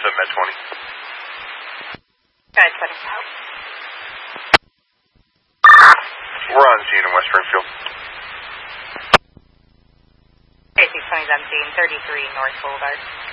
Med 20. Guys, setting out. We're on scene in West Springfield. AC 2017, 33 North Boulevard.